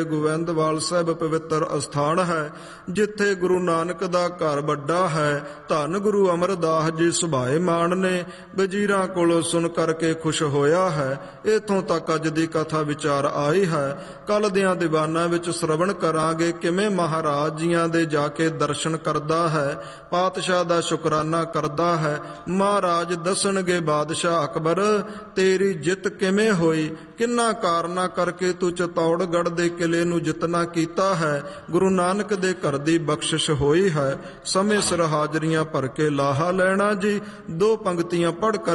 ਗੋਬਿੰਦਵਾਲ ਸਾਹਿਬ ਪਵਿੱਤਰ ਅਸਥਾਨ ਹੈ, ਜਿੱਥੇ ਗੁਰੂ ਨਾਨਕ ਦਾ ਘਰ ਵੱਡਾ ਹੈ। ਧੰਨ ਗੁਰੂ ਅਮਰਦਾਸ ਜੀ ਸੁਭਾਏ ਮਾਨ ਨੇ, ਵਜ਼ੀਰਾਂ ਕੋਲੋਂ ਸੁਣ ਕਰਕੇ ਖੁਸ਼ ਹੋਇਆ ਹੈ। ਇਥੋਂ ਤੱਕ ਅੱਜ ਦੀ ਕਥਾ ਵਿਚਾਰ ਆਈ ਹੈ। ਕੱਲ ਦਿਆਂ ਦੀਵਾਨਾਂ ਵਿੱਚ ਸ਼ਰਵਣ ਕਰਾਂਗੇ ਕਿਵੇਂ ਮਹਾਰਾਜ ਜੀਆਂ ਦੇ ਜਾ ਕੇ ਦਰਸ਼ਨ ਕਰਦਾ ਹੈ, ਪਾਤਸ਼ਾਹ ਦਾ ਸ਼ੁਕਰਾਨਾ ਕਰਦਾ ਹੈ। ਮਹਾਰਾਜ ਦੱਸਣਗੇ ਬਾਦਸ਼ਾਹ ਅਕਬਰ ਤੇਰੀ ਜਿੱਤ ਕਿਵੇਂ ਹੋਈ, ਕਿੰਨਾ ਕਾਰਨਾਂ ਕਰਕੇ ਤੂੰ ਚਤੌੜਗੜ੍ਹ ਦੇ ਕਿਲੇ ਨੂੰ ਜਿੱਤਣਾ ਕੀਤਾ ਹੈ। ਗੁਰੂ ਨਾਨਕ ਦੇ ਘਰ ਦੀ ਬਖਸ਼ਿਸ਼ ਹੋਈ ਹੈ। ਸਮੇਂ ਸਿਰ ਹਾਜ਼ਰੀਆਂ ਭਰ ਕੇ ਲਾਹਾ ਲੈਣਾ ਜੀ। 2 ਪੰਕਤੀਆਂ ਪੜ੍ਹ ਕਰ